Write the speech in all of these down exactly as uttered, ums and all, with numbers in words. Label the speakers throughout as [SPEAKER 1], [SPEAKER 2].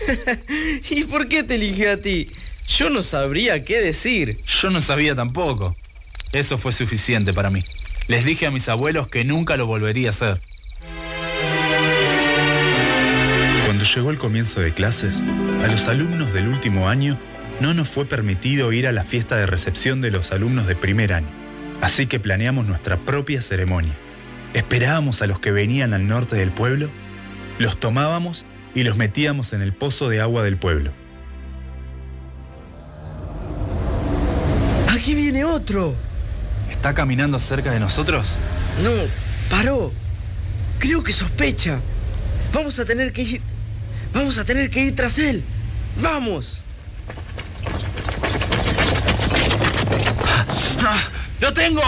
[SPEAKER 1] ¿Y por qué te eligió a ti? Yo no sabría qué decir.
[SPEAKER 2] Yo no sabía tampoco. Eso fue suficiente para mí. Les dije a mis abuelos que nunca lo volvería a hacer. Cuando llegó el comienzo de clases, a los alumnos del último año no nos fue permitido ir a la fiesta de recepción de los alumnos de primer año. Así que planeamos nuestra propia ceremonia. Esperábamos a los que venían al norte del pueblo, los tomábamos y los metíamos en el pozo de agua del pueblo.
[SPEAKER 1] ¡Aquí viene otro!
[SPEAKER 2] ¿Está caminando cerca de nosotros?
[SPEAKER 1] No, paró. Creo que sospecha. Vamos a tener que ir... Vamos a tener que ir tras él. ¡Vamos!
[SPEAKER 2] ¡Lo tengo!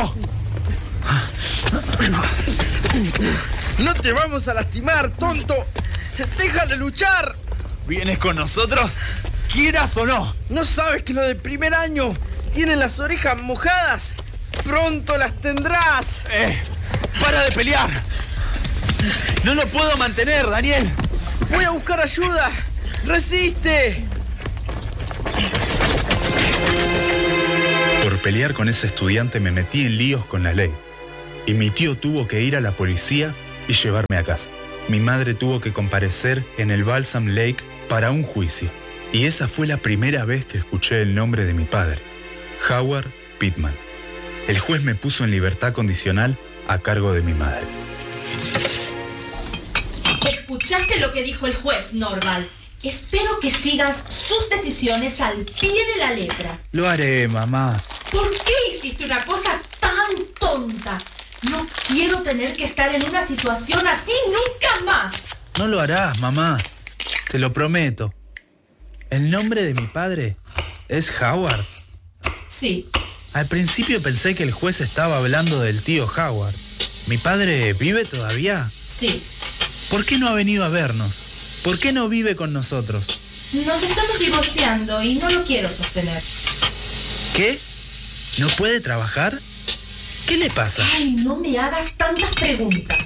[SPEAKER 1] ¡No te vamos a lastimar, tonto! ¡Deja de luchar!
[SPEAKER 2] ¿Vienes con nosotros? ¿Quieras o no?
[SPEAKER 1] ¿No sabes que los del primer año tienen las orejas mojadas? ¡Pronto las tendrás!
[SPEAKER 2] ¡Eh! ¡Para de pelear! ¡No lo puedo mantener, Daniel!
[SPEAKER 1] ¡Voy a buscar ayuda! ¡Resiste!
[SPEAKER 2] Por pelear con ese estudiante me metí en líos con la ley. Y mi tío tuvo que ir a la policía y llevarme a casa. Mi madre tuvo que comparecer en el Balsam Lake para un juicio. Y esa fue la primera vez que escuché el nombre de mi padre, Howard Pittman. El juez me puso en libertad condicional a cargo de mi madre.
[SPEAKER 3] ¿Escuchaste lo que dijo el juez, Norval? Espero que sigas sus decisiones al pie de la letra.
[SPEAKER 2] Lo haré, mamá.
[SPEAKER 3] ¿Por qué hiciste una cosa tan tonta? No quiero tener que estar en una situación así nunca más.
[SPEAKER 2] No lo harás, mamá. Te lo prometo. ¿El nombre de mi padre es Howard?
[SPEAKER 3] Sí.
[SPEAKER 2] Al principio pensé que el juez estaba hablando del tío Howard. ¿Mi padre vive todavía?
[SPEAKER 3] Sí.
[SPEAKER 2] ¿Por qué no ha venido a vernos? ¿Por qué no vive con nosotros?
[SPEAKER 3] Nos estamos divorciando y no lo quiero sostener.
[SPEAKER 2] ¿Qué? ¿No puede trabajar? ¿Qué le pasa?
[SPEAKER 3] Ay, no me hagas tantas preguntas.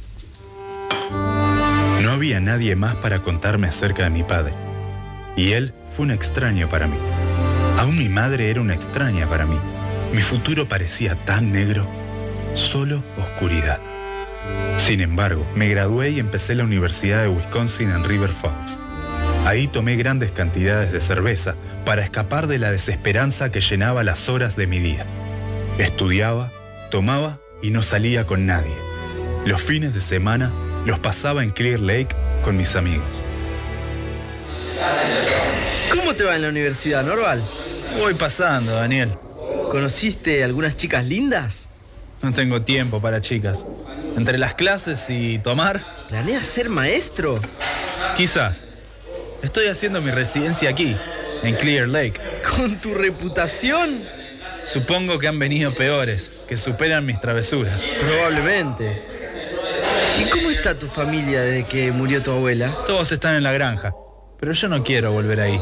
[SPEAKER 2] No había nadie más para contarme acerca de mi padre. Y él fue un extraño para mí. Aún mi madre era una extraña para mí. Mi futuro parecía tan negro, solo oscuridad. Sin embargo, me gradué y empecé la Universidad de Wisconsin en River Falls. Ahí tomé grandes cantidades de cerveza para escapar de la desesperanza que llenaba las horas de mi día. Estudiaba, tomaba y no salía con nadie. Los fines de semana los pasaba en Clear Lake con mis amigos.
[SPEAKER 1] ¿Cómo te va en la universidad, Norval?
[SPEAKER 2] Voy pasando, Daniel.
[SPEAKER 1] ¿Conociste algunas chicas lindas?
[SPEAKER 2] No tengo tiempo para chicas. Entre las clases y tomar...
[SPEAKER 1] ¿Planeas ser maestro?
[SPEAKER 2] Quizás. Estoy haciendo mi residencia aquí, en Clear Lake.
[SPEAKER 1] ¿Con tu reputación?
[SPEAKER 2] Supongo que han venido peores, que superan mis travesuras.
[SPEAKER 1] Probablemente. ¿Y cómo está tu familia desde que murió tu abuela?
[SPEAKER 2] Todos están en la granja, pero yo no quiero volver ahí.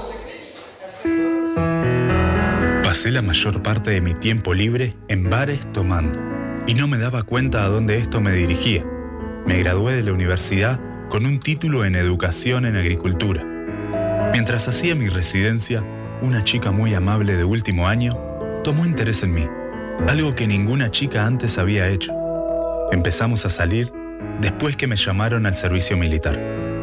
[SPEAKER 2] Pasé la mayor parte de mi tiempo libre en bares tomando, y no me daba cuenta a dónde esto me dirigía. Me gradué de la universidad con un título en educación en agricultura. Mientras hacía mi residencia, una chica muy amable de último año tomó interés en mí, algo que ninguna chica antes había hecho. Empezamos a salir después que me llamaron al servicio militar.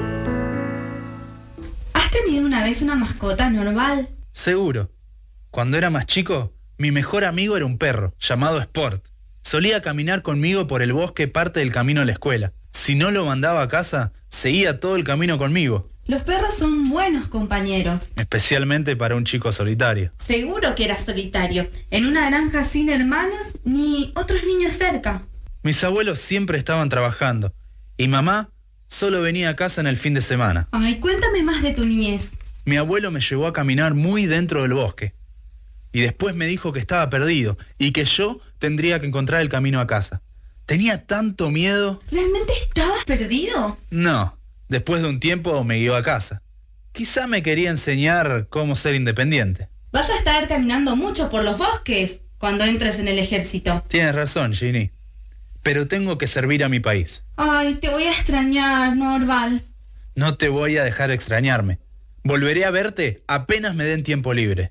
[SPEAKER 4] ¿Has tenido una vez una mascota, Norval?
[SPEAKER 2] Seguro. Cuando era más chico, mi mejor amigo era un perro, llamado Sport. Solía caminar conmigo por el bosque parte del camino a la escuela. Si no lo mandaba a casa, seguía todo el camino conmigo.
[SPEAKER 4] Los perros son buenos compañeros.
[SPEAKER 2] Especialmente para un chico solitario.
[SPEAKER 4] Seguro que eras solitario. En una granja sin hermanos ni otros niños cerca.
[SPEAKER 2] Mis abuelos siempre estaban trabajando. Y mamá solo venía a casa en el fin de semana.
[SPEAKER 4] Ay, cuéntame más de tu niñez.
[SPEAKER 2] Mi abuelo me llevó a caminar muy dentro del bosque. Y después me dijo que estaba perdido y que yo tendría que encontrar el camino a casa. Tenía tanto miedo.
[SPEAKER 4] ¿Realmente estabas perdido?
[SPEAKER 2] No. Después de un tiempo me guió a casa. Quizá me quería enseñar cómo ser independiente.
[SPEAKER 4] Vas a estar caminando mucho por los bosques cuando entres en el ejército.
[SPEAKER 2] Tienes razón, Ginny. Pero tengo que servir a mi país.
[SPEAKER 4] Ay, te voy a extrañar, Norval.
[SPEAKER 2] No te voy a dejar extrañarme. Volveré a verte apenas me den tiempo libre.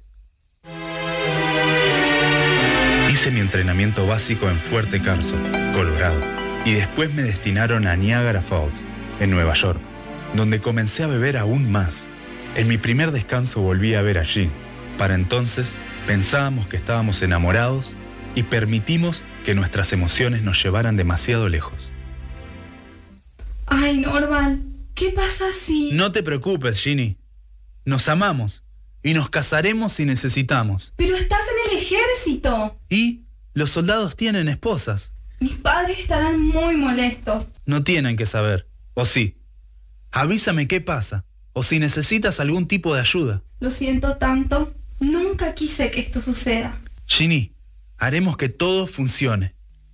[SPEAKER 2] Hice mi entrenamiento básico en Fuerte Carson, Colorado, y después me destinaron a Niagara Falls, en Nueva York, donde comencé a beber aún más. En mi primer descanso volví a ver a Jean. Para entonces, pensábamos que estábamos enamorados y permitimos que nuestras emociones nos llevaran demasiado lejos.
[SPEAKER 4] Ay, Norval, ¿qué pasa si...?
[SPEAKER 2] No te preocupes, Ginny. Nos amamos y nos casaremos si necesitamos.
[SPEAKER 4] Pero estás en el ejército.
[SPEAKER 2] ¿Y? Los soldados tienen esposas.
[SPEAKER 4] Mis padres estarán muy molestos.
[SPEAKER 2] No tienen que saber. ¿O sí? Avísame qué pasa. O si necesitas algún tipo de ayuda.
[SPEAKER 4] Lo siento tanto. Nunca quise que esto suceda.
[SPEAKER 2] Ginny, haremos que todo funcione.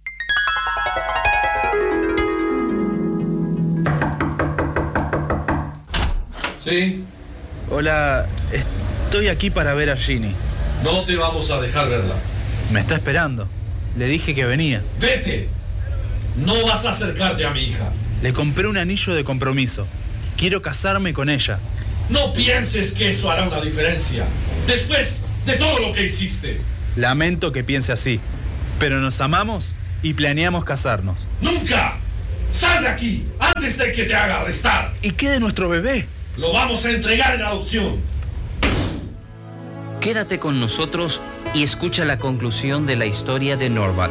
[SPEAKER 5] ¿Sí?
[SPEAKER 2] Hola, estoy aquí para ver a Ginny.
[SPEAKER 5] No te vamos a dejar verla.
[SPEAKER 2] Me está esperando. Le dije que venía.
[SPEAKER 5] ¡Vete! No vas a acercarte a mi hija.
[SPEAKER 2] Le compré un anillo de compromiso. Quiero casarme con ella.
[SPEAKER 5] No pienses que eso hará una diferencia. Después de todo lo que hiciste.
[SPEAKER 2] Lamento que piense así, pero nos amamos y planeamos casarnos.
[SPEAKER 5] ¡Nunca! ¡Sal de aquí antes de que te haga arrestar!
[SPEAKER 2] ¿Y qué de nuestro bebé?
[SPEAKER 5] Lo vamos a entregar en adopción.
[SPEAKER 6] Quédate con nosotros y escucha la conclusión de la historia de Norval.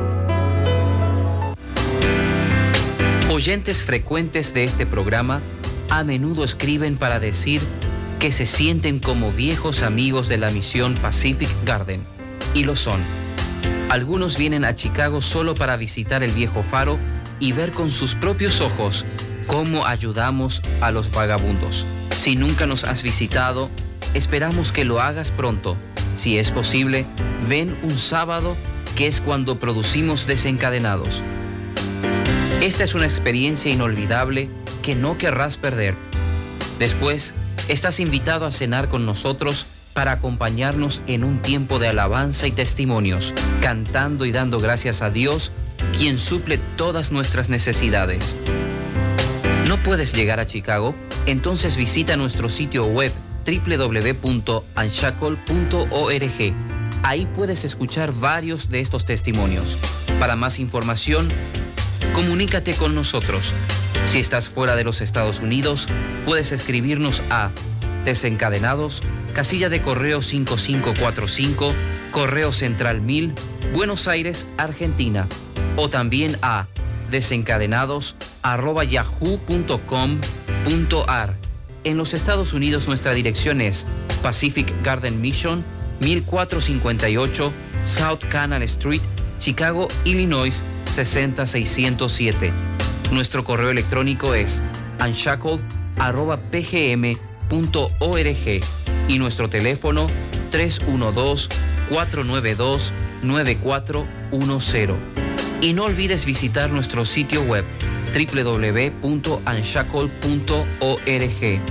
[SPEAKER 6] Oyentes frecuentes de este programa a menudo escriben para decir que se sienten como viejos amigos de la misión Pacific Garden, y lo son. Algunos vienen a Chicago solo para visitar el viejo faro y ver con sus propios ojos cómo ayudamos a los vagabundos. Si nunca nos has visitado, esperamos que lo hagas pronto. Si es posible, ven un sábado, que es cuando producimos Desencadenados. Esta es una experiencia inolvidable que no querrás perder. Después, estás invitado a cenar con nosotros para acompañarnos en un tiempo de alabanza y testimonios, cantando y dando gracias a Dios, quien suple todas nuestras necesidades. ¿No puedes llegar a Chicago? Entonces visita nuestro sitio web doble u doble u doble u punto unshackle punto org. Ahí puedes escuchar varios de estos testimonios. Para más información, comunícate con nosotros. Si estás fuera de los Estados Unidos, puedes escribirnos a Desencadenados, casilla de correo cinco cinco cuatro cinco, Correo Central mil, Buenos Aires, Argentina. O también a desencadenados arroba yahoo punto com punto ar. En los Estados Unidos nuestra dirección es Pacific Garden Mission, mil cuatrocientos cincuenta y ocho South Canal Street, Chicago, Illinois, sesenta mil seiscientos siete. Nuestro correo electrónico es unshackle arroba p g m punto org y nuestro teléfono tres uno dos, cuatro nueve dos, nueve cuatro uno cero. Y no olvides visitar nuestro sitio web doble u doble u doble u punto unshackle punto org.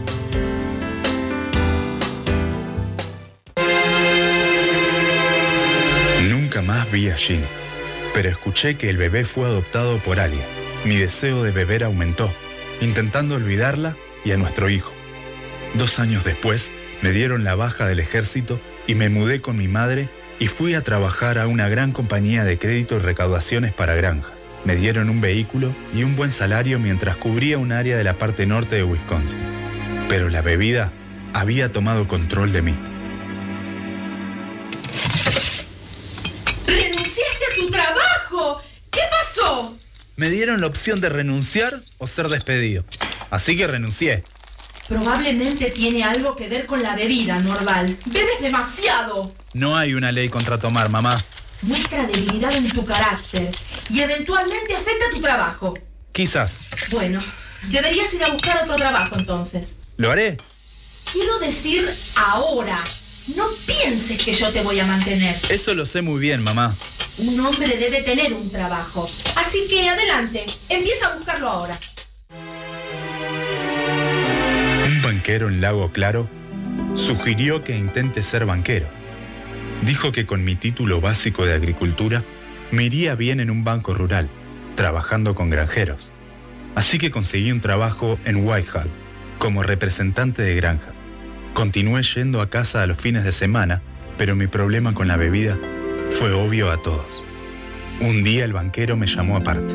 [SPEAKER 2] Nunca más vi a Ginny, pero escuché que el bebé fue adoptado por Alia. Mi deseo de beber aumentó, intentando olvidarla y a nuestro hijo. Dos años después, me dieron la baja del ejército y me mudé con mi madre y fui a trabajar a una gran compañía de crédito y recaudaciones para granjas. Me dieron un vehículo y un buen salario mientras cubría un área de la parte norte de Wisconsin. Pero la bebida había tomado control de mí.
[SPEAKER 3] ¡Renunciaste a tu trabajo! ¿Qué pasó?
[SPEAKER 2] Me dieron la opción de renunciar o ser despedido. Así que renuncié.
[SPEAKER 3] Probablemente tiene algo que ver con la bebida, Norval. ¡Bebes demasiado!
[SPEAKER 2] No hay una ley contra tomar, mamá.
[SPEAKER 3] Muestra debilidad en tu carácter y eventualmente afecta tu trabajo.
[SPEAKER 2] Quizás.
[SPEAKER 3] Bueno, deberías ir a buscar otro trabajo entonces.
[SPEAKER 2] ¿Lo haré?
[SPEAKER 3] Quiero decir ahora. No pienses que yo te voy a mantener.
[SPEAKER 2] Eso lo sé muy bien, mamá.
[SPEAKER 3] Un hombre debe tener un trabajo. Así que adelante, empieza a buscarlo ahora.
[SPEAKER 2] Un banquero en Lago Claro sugirió que intente ser banquero. Dijo que con mi título básico de agricultura me iría bien en un banco rural, trabajando con granjeros. Así que conseguí un trabajo en Whitehall, como representante de granjas. Continué yendo a casa a los fines de semana, pero mi problema con la bebida fue obvio a todos. Un día el banquero me llamó aparte.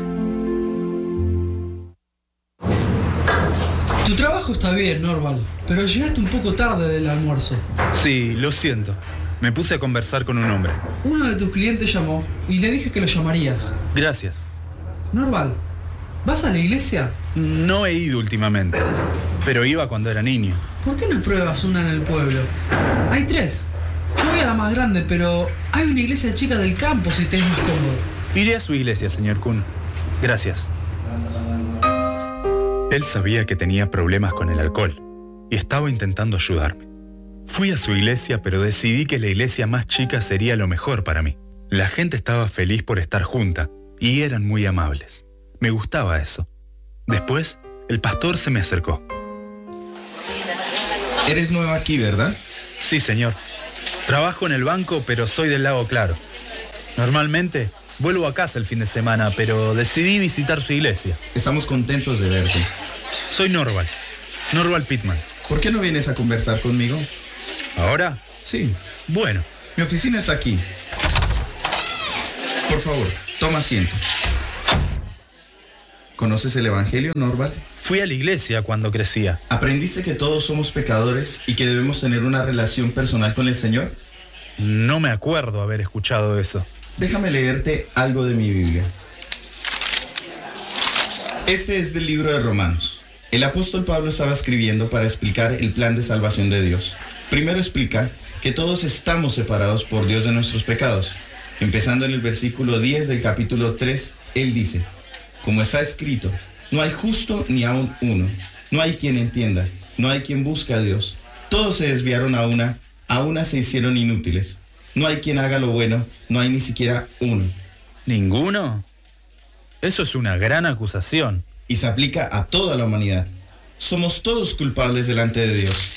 [SPEAKER 7] Tu trabajo está bien, Norval, pero llegaste un poco tarde del almuerzo.
[SPEAKER 2] Sí, lo siento. Me puse a conversar con un hombre.
[SPEAKER 7] Uno de tus clientes llamó y le dije que lo llamarías.
[SPEAKER 2] Gracias.
[SPEAKER 7] Norval, ¿vas a la iglesia?
[SPEAKER 2] No he ido últimamente, pero iba cuando era niño.
[SPEAKER 7] ¿Por qué no pruebas una en el pueblo? Hay tres. Yo voy a la más grande, pero hay una iglesia chica del campo si te es más cómodo.
[SPEAKER 2] Iré a su iglesia, señor Kuhn. Gracias. Él sabía que tenía problemas con el alcohol y estaba intentando ayudarme. Fui a su iglesia, pero decidí que la iglesia más chica sería lo mejor para mí. La gente estaba feliz por estar junta y eran muy amables. Me gustaba eso. Después, el pastor se me acercó.
[SPEAKER 8] Eres nueva aquí, ¿verdad?
[SPEAKER 2] Sí, señor. Trabajo en el banco, pero soy del Lago Claro. Normalmente vuelvo a casa el fin de semana, pero decidí visitar su iglesia.
[SPEAKER 8] Estamos contentos de verte.
[SPEAKER 2] Soy Norval. Norval Pittman.
[SPEAKER 8] ¿Por qué no vienes a conversar conmigo?
[SPEAKER 2] ¿Ahora?
[SPEAKER 8] Sí.
[SPEAKER 2] Bueno.
[SPEAKER 8] Mi oficina está aquí. Por favor, toma asiento. ¿Conoces el Evangelio, Norval?
[SPEAKER 2] Fui a la iglesia cuando crecía.
[SPEAKER 8] ¿Aprendiste que todos somos pecadores y que debemos tener una relación personal con el Señor?
[SPEAKER 2] No me acuerdo haber escuchado eso.
[SPEAKER 8] Déjame leerte algo de mi Biblia. Este es del libro de Romanos. El apóstol Pablo estaba escribiendo para explicar el plan de salvación de Dios. Primero explica que todos estamos separados por Dios de nuestros pecados. Empezando en el versículo diez del capítulo tres, él dice: como está escrito, no hay justo ni aun uno, no hay quien entienda, no hay quien busque a Dios. Todos se desviaron a una, a una se hicieron inútiles. No hay quien haga lo bueno, no hay ni siquiera uno.
[SPEAKER 2] ¿Ninguno? Eso es una gran acusación.
[SPEAKER 8] Y se aplica a toda la humanidad. Somos todos culpables delante de Dios.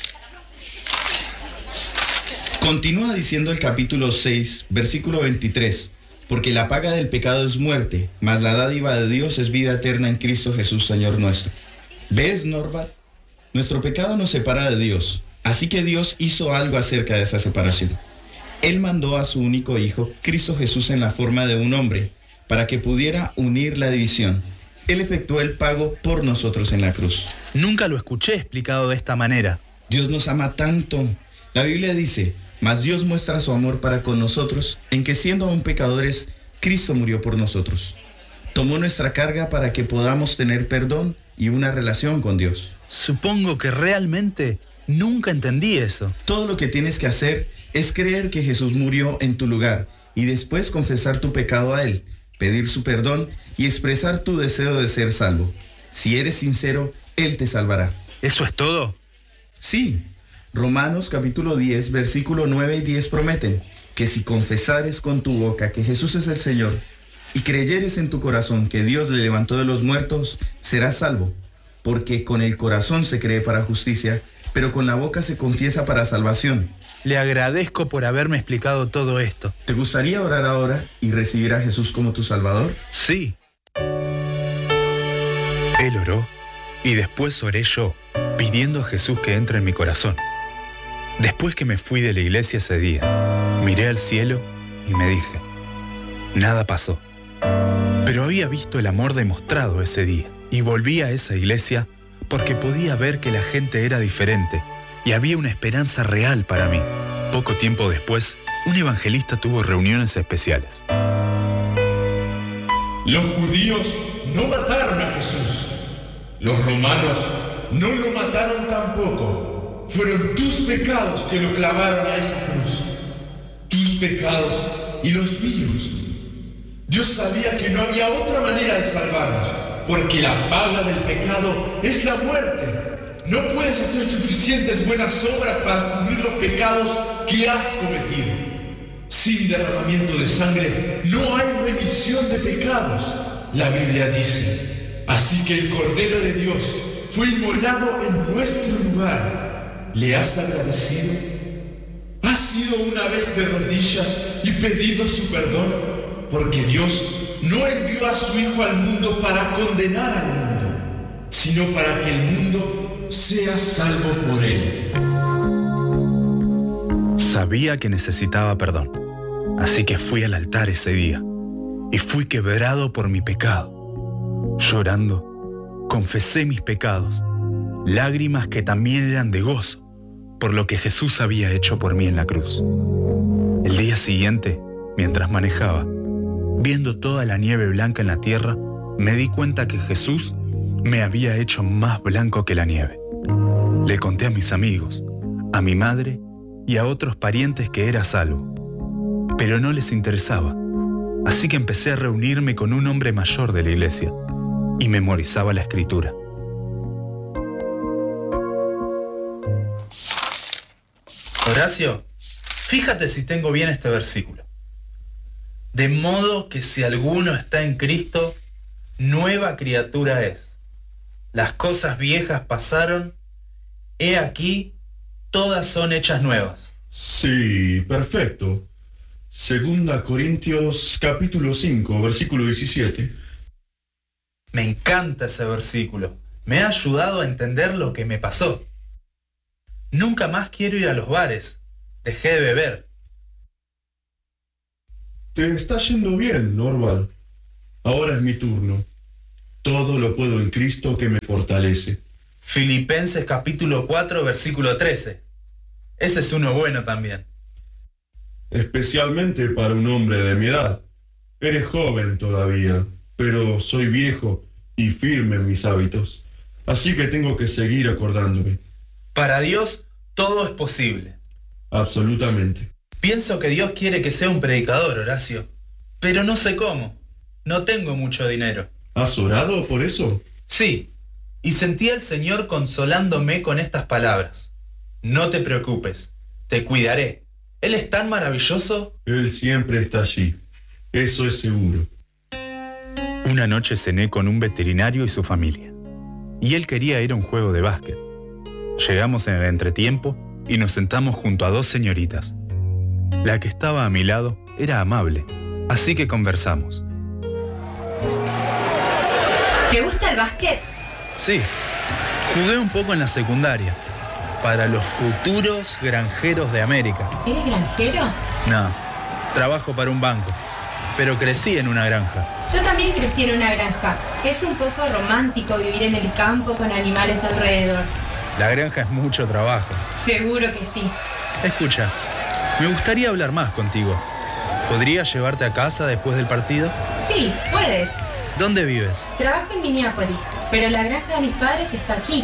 [SPEAKER 8] Continúa diciendo el capítulo seis, versículo veintitrés, porque la paga del pecado es muerte, mas la dádiva de Dios es vida eterna en Cristo Jesús, Señor nuestro. ¿Ves, Norval? Nuestro pecado nos separa de Dios, así que Dios hizo algo acerca de esa separación. Él mandó a su único Hijo, Cristo Jesús, en la forma de un hombre, para que pudiera unir la división. Él efectuó el pago por nosotros en la cruz.
[SPEAKER 2] Nunca lo escuché explicado de esta manera.
[SPEAKER 8] Dios nos ama tanto. La Biblia dice: mas Dios muestra su amor para con nosotros, en que siendo aún pecadores, Cristo murió por nosotros. Tomó nuestra carga para que podamos tener perdón y una relación con Dios.
[SPEAKER 2] Supongo que realmente nunca entendí eso.
[SPEAKER 8] Todo lo que tienes que hacer es creer que Jesús murió en tu lugar y después confesar tu pecado a Él, pedir su perdón y expresar tu deseo de ser salvo. Si eres sincero, Él te salvará.
[SPEAKER 2] ¿Eso es todo?
[SPEAKER 8] Sí. Romanos capítulo diez, versículo nueve y diez prometen que si confesares con tu boca que Jesús es el Señor y creyeres en tu corazón que Dios le levantó de los muertos, serás salvo. Porque con el corazón se cree para justicia, pero con la boca se confiesa para salvación.
[SPEAKER 2] Le agradezco por haberme explicado todo esto.
[SPEAKER 8] ¿Te gustaría orar ahora y recibir a Jesús como tu Salvador?
[SPEAKER 2] Sí. Él oró y después oré yo, pidiendo a Jesús que entre en mi corazón. Después que me fui de la iglesia ese día, miré al cielo y me dije: nada pasó. Pero había visto el amor demostrado ese día y volví a esa iglesia porque podía ver que la gente era diferente y había una esperanza real para mí. Poco tiempo después, un evangelista tuvo reuniones especiales.
[SPEAKER 5] Los judíos no mataron a Jesús. Los romanos no lo mataron tampoco. Fueron tus pecados que lo clavaron a esa cruz. Tus pecados y los míos. Dios sabía que no había otra manera de salvarnos, porque la paga del pecado es la muerte. No puedes hacer suficientes buenas obras para cubrir los pecados que has cometido. Sin derramamiento de sangre no hay remisión de pecados. La Biblia dice: así que el Cordero de Dios fue inmolado en nuestro lugar. ¿Le has agradecido? ¿Has ido una vez de rodillas y pedido su perdón? Porque Dios no envió a su Hijo al mundo para condenar al mundo, sino para que el mundo seas salvo por él.
[SPEAKER 2] Sabía que necesitaba perdón, así que fui al altar ese día y fui quebrado por mi pecado. Llorando, confesé mis pecados, lágrimas que también eran de gozo por lo que Jesús había hecho por mí en la cruz. El día siguiente, mientras manejaba, viendo toda la nieve blanca en la tierra, me di cuenta que Jesús me había hecho más blanco que la nieve. Le conté a mis amigos, a mi madre y a otros parientes que era salvo, pero no les interesaba, así que empecé a reunirme con un hombre mayor de la iglesia y memorizaba la escritura.
[SPEAKER 9] Horacio, fíjate si tengo bien este versículo. De modo que si alguno está en Cristo, nueva criatura es. Las cosas viejas pasaron, he aquí, todas son hechas nuevas.
[SPEAKER 5] Sí, perfecto. Segunda Corintios capítulo cinco, versículo diecisiete.
[SPEAKER 9] Me encanta ese versículo. Me ha ayudado a entender lo que me pasó. Nunca más quiero ir a los bares. Dejé de beber.
[SPEAKER 5] Te está yendo bien, Norval. Ahora es mi turno. Todo lo puedo en Cristo que me fortalece.
[SPEAKER 9] Filipenses capítulo cuatro, versículo trece. Ese es uno bueno también.
[SPEAKER 5] Especialmente para un hombre de mi edad. Eres joven todavía, pero soy viejo y firme en mis hábitos. Así que tengo que seguir acordándome.
[SPEAKER 9] Para Dios, todo es posible.
[SPEAKER 5] Absolutamente.
[SPEAKER 9] Pienso que Dios quiere que sea un predicador, Horacio. Pero no sé cómo. No tengo mucho dinero.
[SPEAKER 5] ¿Has orado por eso?
[SPEAKER 9] Sí. Y sentí al Señor consolándome con estas palabras. No te preocupes. Te cuidaré. Él es tan maravilloso.
[SPEAKER 5] Él siempre está allí. Eso es seguro.
[SPEAKER 2] Una noche cené con un veterinario y su familia, y él quería ir a un juego de básquet. Llegamos en el entretiempo y nos sentamos junto a dos señoritas. La que estaba a mi lado era amable, así que conversamos.
[SPEAKER 3] ¿Te gusta el básquet?
[SPEAKER 9] Sí, jugué un poco en la secundaria, para los futuros granjeros de América.
[SPEAKER 3] ¿Eres granjero?
[SPEAKER 9] No, trabajo para un banco, pero crecí en una granja.
[SPEAKER 3] Yo también crecí en una granja. Es un poco romántico vivir en el campo con animales alrededor.
[SPEAKER 9] La granja es mucho trabajo.
[SPEAKER 3] Seguro que sí.
[SPEAKER 9] Escucha, me gustaría hablar más contigo. ¿Podría llevarte a casa después del partido?
[SPEAKER 3] Sí, puedes.
[SPEAKER 9] ¿Dónde vives?
[SPEAKER 3] Trabajo en Minneapolis, pero la granja de mis padres está aquí.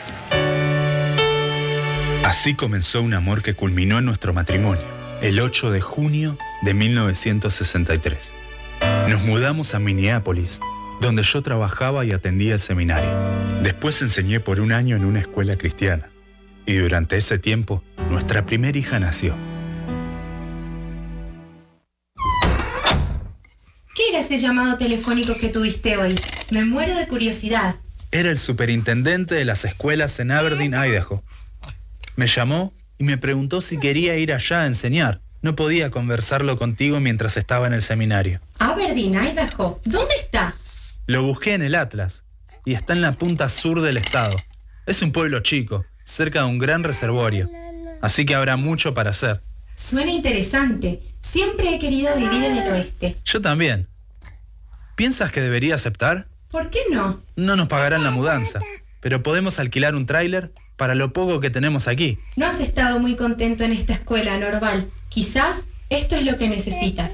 [SPEAKER 2] Así comenzó un amor que culminó en nuestro matrimonio, el ocho de junio de mil novecientos sesenta y tres. Nos mudamos a Minneapolis, donde yo trabajaba y atendía el seminario. Después enseñé por un año en una escuela cristiana, y durante ese tiempo, nuestra primera hija nació.
[SPEAKER 3] ¿Qué era ese llamado telefónico que tuviste hoy? Me muero de curiosidad.
[SPEAKER 9] Era el superintendente de las escuelas en Aberdeen, Idaho. Me llamó y me preguntó si quería ir allá a enseñar. No podía conversarlo contigo mientras estaba en el seminario.
[SPEAKER 3] Aberdeen, Idaho. ¿Dónde está?
[SPEAKER 9] Lo busqué en el Atlas y está en la punta sur del estado. Es un pueblo chico, cerca de un gran reservorio, así que habrá mucho para hacer.
[SPEAKER 3] Suena interesante. Siempre he querido vivir en el oeste.
[SPEAKER 9] Yo también. ¿Piensas que debería aceptar?
[SPEAKER 3] ¿Por qué no?
[SPEAKER 9] No nos pagarán la mudanza, pero podemos alquilar un tráiler para lo poco que tenemos aquí.
[SPEAKER 3] No has estado muy contento en esta escuela, Norval. Quizás esto es lo que necesitas.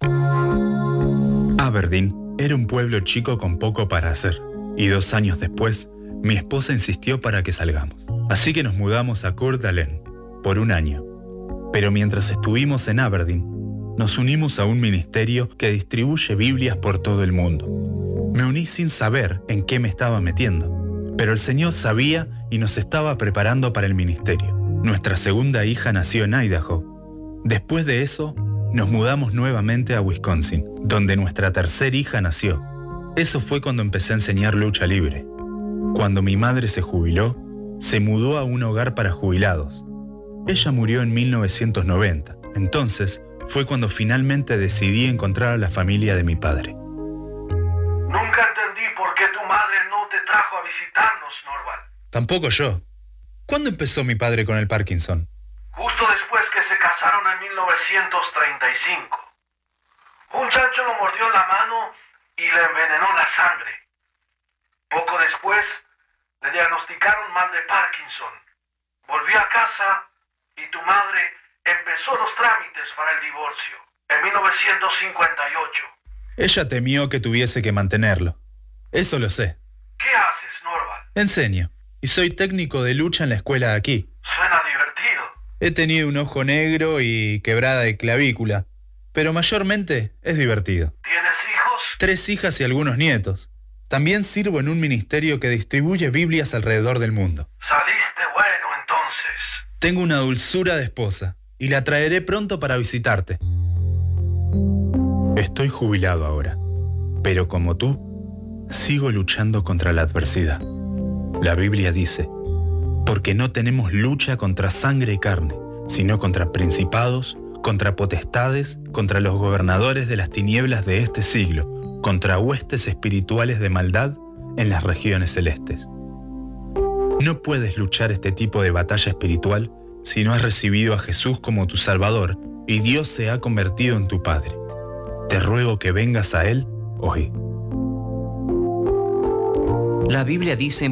[SPEAKER 2] Aberdeen era un pueblo chico con poco para hacer, y dos años después, mi esposa insistió para que salgamos. Así que nos mudamos a Coeur d'Alene por un año. Pero mientras estuvimos en Aberdeen, nos unimos a un ministerio que distribuye Biblias por todo el mundo. Me uní sin saber en qué me estaba metiendo, pero el Señor sabía y nos estaba preparando para el ministerio. Nuestra segunda hija nació en Idaho. Después de eso, nos mudamos nuevamente a Wisconsin, donde nuestra tercera hija nació. Eso fue cuando empecé a enseñar lucha libre. Cuando mi madre se jubiló, se mudó a un hogar para jubilados. Ella murió en mil novecientos noventa. Entonces, fue cuando finalmente decidí encontrar a la familia de mi padre.
[SPEAKER 10] Nunca entendí por qué tu madre no te trajo a visitarnos, Norval.
[SPEAKER 2] tampoco yo. ¿Cuándo empezó mi padre con el Parkinson?
[SPEAKER 10] Justo después que se casaron en mil novecientos treinta y cinco. Un chancho lo mordió en la mano y le envenenó la sangre. Poco después le diagnosticaron mal de Parkinson. Volvió a casa y tu madre empezó los trámites para el divorcio en mil novecientos cincuenta y ocho.
[SPEAKER 2] Ella temió que tuviese que mantenerlo. Eso lo sé.
[SPEAKER 10] ¿Qué haces, Norval?
[SPEAKER 2] Enseño. Y soy técnico de lucha en la escuela de aquí.
[SPEAKER 10] Suena divertido.
[SPEAKER 2] He tenido un ojo negro y quebrada de clavícula, pero mayormente es divertido.
[SPEAKER 10] ¿Tienes hijos?
[SPEAKER 2] Tres hijas y algunos nietos. También sirvo en un ministerio que distribuye Biblias alrededor del mundo.
[SPEAKER 10] Saliste bueno, entonces.
[SPEAKER 2] Tengo una dulzura de esposa y la traeré pronto para visitarte. Estoy jubilado ahora, pero como tú, sigo luchando contra la adversidad. La Biblia dice, porque no tenemos lucha contra sangre y carne, sino contra principados, contra potestades, contra los gobernadores de las tinieblas de este siglo, contra huestes espirituales de maldad en las regiones celestes. No puedes luchar este tipo de batalla espiritual si no has recibido a Jesús como tu Salvador y Dios se ha convertido en tu Padre. Te ruego que vengas a Él hoy.
[SPEAKER 6] La Biblia dice en